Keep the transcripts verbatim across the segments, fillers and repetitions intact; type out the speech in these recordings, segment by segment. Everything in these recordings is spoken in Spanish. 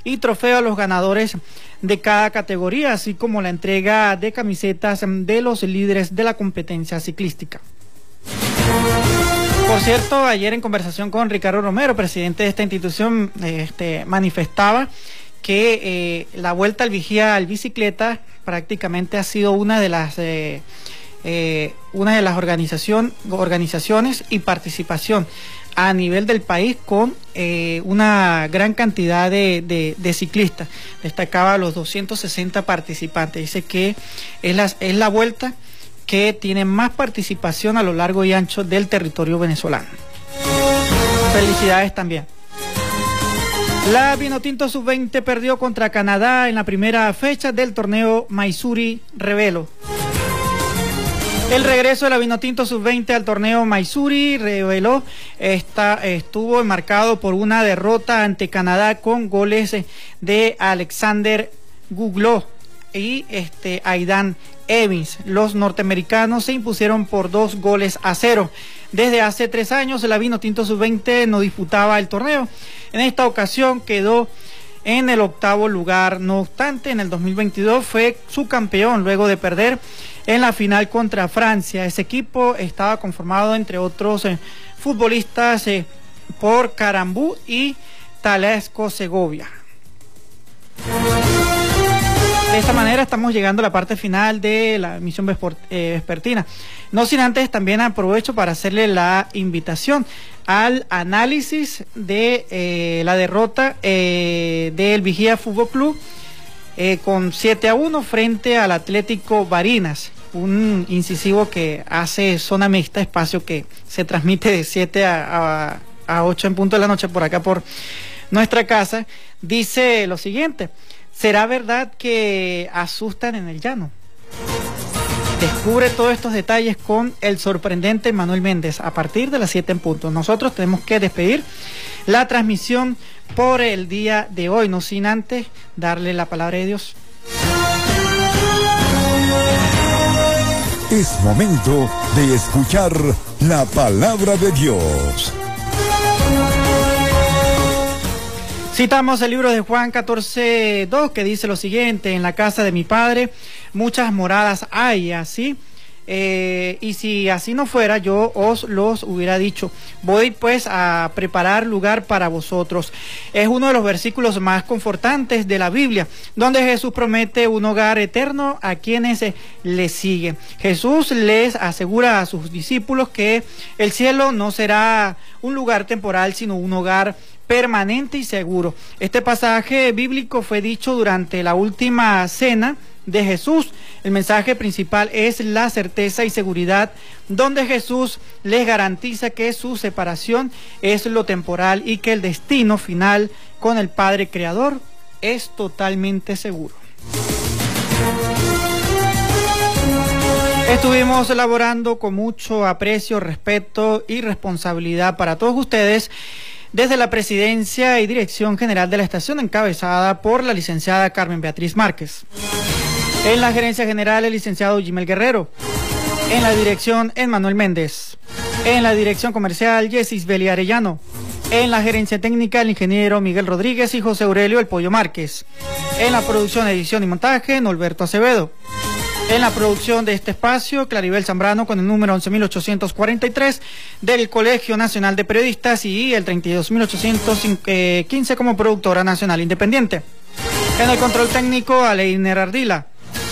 y trofeo a los ganadores de cada categoría, así como la entrega de camisetas de los líderes de la competencia ciclística. Por cierto, ayer en conversación con Ricardo Romero, presidente de esta institución, este, manifestaba que eh, la Vuelta al Vigía al Bicicleta prácticamente ha sido una de las eh, eh, una de las organización, organizaciones y participación a nivel del país con eh, una gran cantidad de, de, de ciclistas. Destacaba los doscientos sesenta participantes. Dice que es la, es la vuelta que tiene más participación a lo largo y ancho del territorio venezolano. Felicidades también. La Vinotinto sub veinte perdió contra Canadá en la primera fecha del torneo Maizuri Revelo. El regreso de la Vinotinto sub veinte al torneo Maizuri Revelo está, estuvo enmarcado por una derrota ante Canadá con goles de Alexander Guglo y este, Aidan Evans. Los norteamericanos se impusieron por dos goles a cero. Desde hace tres años la Vinotinto sub veinte no disputaba el torneo. En esta ocasión quedó en el octavo lugar. No obstante, en el dos mil veintidós fue subcampeón luego de perder en la final contra Francia. Ese equipo estaba conformado, entre otros eh, futbolistas, eh, por Carambú y Talasco Segovia. De esta manera estamos llegando a la parte final de la emisión vespertina. No sin antes también aprovecho para hacerle la invitación al análisis de eh, la derrota eh, del Vigía Fútbol Club eh, con siete a uno frente al Atlético Barinas. Un incisivo que hace zona mixta, espacio que se transmite de siete a ocho en punto de la noche por acá por nuestra casa. Dice lo siguiente: ¿será verdad que asustan en el llano? Descubre todos estos detalles con el sorprendente Manuel Méndez a partir de las siete en punto. Nosotros tenemos que despedir la transmisión por el día de hoy, no sin antes darle la palabra de Dios. Es momento de escuchar la palabra de Dios. Citamos el libro de Juan catorce dos, que dice lo siguiente: en la casa de mi padre muchas moradas hay, así, eh, y si así no fuera, yo os los hubiera dicho. Voy pues a preparar lugar para vosotros. Es uno de los versículos más confortantes de la Biblia, donde Jesús promete un hogar eterno a quienes eh, le siguen. Jesús les asegura a sus discípulos que el cielo no será un lugar temporal, sino un hogar permanente y seguro. Este pasaje bíblico fue dicho durante la última cena de Jesús. El mensaje principal es la certeza y seguridad, donde Jesús les garantiza que su separación es lo temporal y que el destino final con el Padre Creador es totalmente seguro. Estuvimos elaborando con mucho aprecio, respeto y responsabilidad para todos ustedes desde la presidencia y dirección general de la estación, encabezada por la licenciada Carmen Beatriz Márquez. En la gerencia general, el licenciado Jimel Guerrero. En la dirección, Emmanuel Méndez. En la dirección comercial, Yesis Beli Arellano. En la gerencia técnica, el ingeniero Miguel Rodríguez y José Aurelio El Pollo Márquez. En la producción, edición y montaje, Norberto Acevedo. En la producción de este espacio, Claribel Zambrano con el número once mil ochocientos cuarenta y tres del Colegio Nacional de Periodistas y el treinta y dos mil ochocientos quince como productora nacional independiente. En el control técnico, Aleiner Ardila.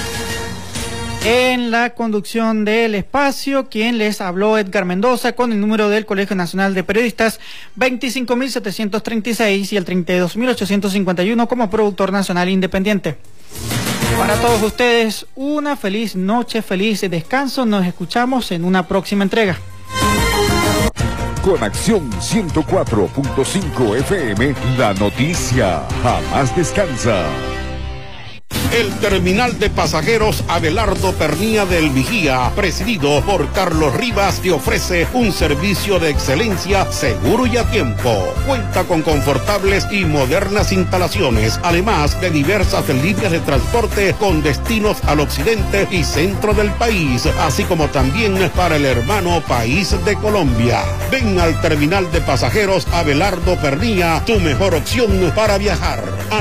En la conducción del espacio, quien les habló, Edgar Mendoza, con el número del Colegio Nacional de Periodistas veinticinco mil setecientos treinta y seis y el treinta y dos mil ochocientos cincuenta y uno como productor nacional independiente. Para todos ustedes, una feliz noche, feliz descanso. Nos escuchamos en una próxima entrega. Con Acción ciento cuatro punto cinco F M, la noticia jamás descansa. El terminal de pasajeros Abelardo Pernía del Vigía, presidido por Carlos Rivas, te ofrece un servicio de excelencia seguro y a tiempo. Cuenta con confortables y modernas instalaciones, además de diversas líneas de transporte con destinos al occidente y centro del país, así como también para el hermano país de Colombia. Ven al terminal de pasajeros Abelardo Pernía, tu mejor opción para viajar.